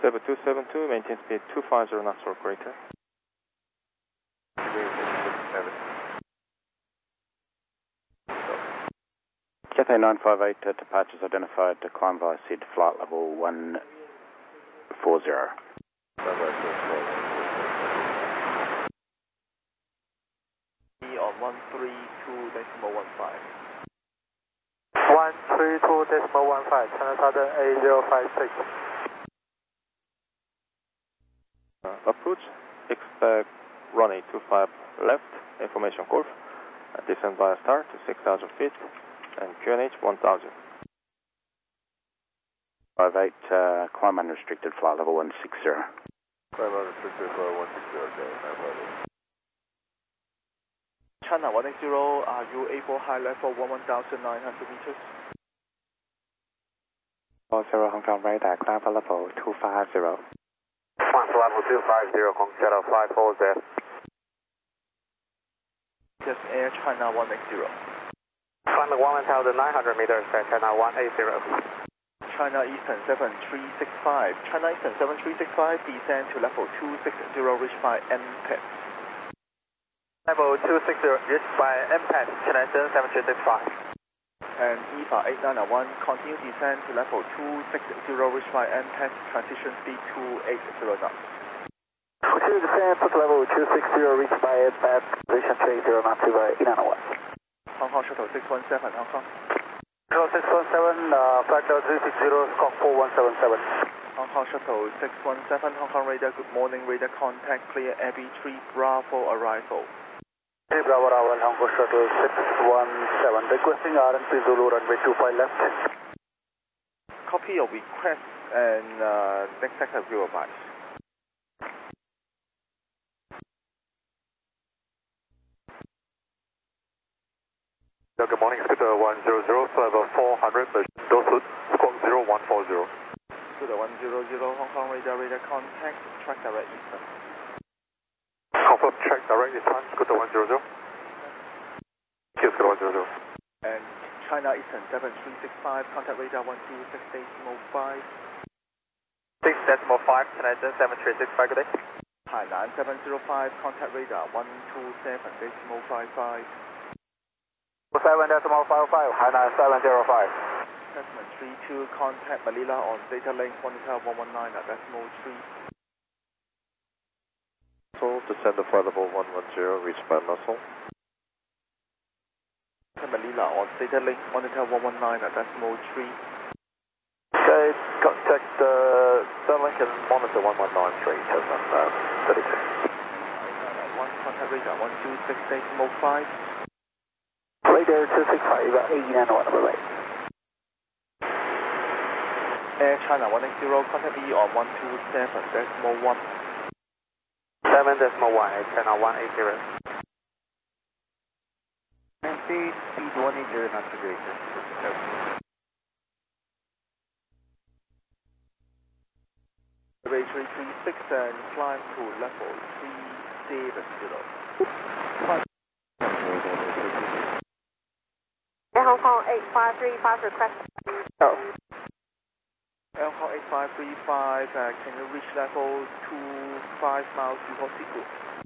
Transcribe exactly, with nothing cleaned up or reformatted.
seven two seven two, maintain speed two five zero knots or greater. Cathay nine five eight, uh, departures identified to climb via S I D, flight level one four zero. On one three two decimal one five. one three two decimal one five, China Southern A zero five six. Uh, approach, expect runway two five left, information course, uh, descend via star to six thousand feet, and Q N H one thousand. five eight, uh, climb unrestricted, flight level one six zero. Climb unrestricted, flight one six zero, okay, nine five eight. China one eight zero, are you able high level one one thousand nine hundred meters? four zero, Hong Kong radar, climb for level two five zero. Climb for level two five zero, Hong Kong five four zero. Yes, Air China one eight zero. Climb one thousand nine hundred meters, Air China one eight zero. China Eastern seven three six five, China Eastern seven three six five, descend to level two six zero, reach by M P E T. Level two six zero, reach by M P E T, China Eastern seven three six five. And E V A eight nine one, continue descend to level two six zero, reach by M P E T, transition speed two eight zero knots. Continue descend to level two six zero, reach by M P E T, position three zero knots to eight nine one. Hong Kong Shuttle six one seven, Hong Kong. Shuttle six one seven, uh, flight level three six zero, squawk four one seven seven. Hong Kong Shuttle six one seven, Hong Kong radar, good morning, radar contact, clear, Abbey three Bravo arrival. Hey, Bravo arrival, Hong Kong Shuttle six one seven, requesting R and P Zulu runway two five left. Copy your request and uh, next sector view advice. Good morning, Scooter one zero zero, level four hundred, Dosud, squawk zero one four zero. Scooter one zero zero, Hong Kong radar, radar contact, track direct eastern. Confirm track direct eastern, Scooter one zero zero. Here, Scooter one zero zero. And China Eastern seven three six five, contact radar one two six decimal five. six decimal five, China Eastern seven three six five, good day. Hainan seven zero five, contact radar one two seven decimal five five. seven decimal five five, Hainan seven zero five. Assessment three two, contact Manila on data link monitor one one nine at decimal three. So, descend to flight level one one zero, reach by muscle. Manila on data link monitor one one nine at decimal three. Okay, contact the Starlink and monitor one one nine three, Cessna thirty-two. one, contact radar one two six decimal five. Radar two six five, eight nine one, number eight. Air China one eight zero, contact me on one two seven decimal one. seven decimal one, Air China one eight zero. And speed, speed one eight zero, not too great. Runway three three six and climb to level three seven zero. Air Hong Kong eight five three five request. Oh. Air Hong Kong eight five three five, uh, can you reach level two five miles before Siku?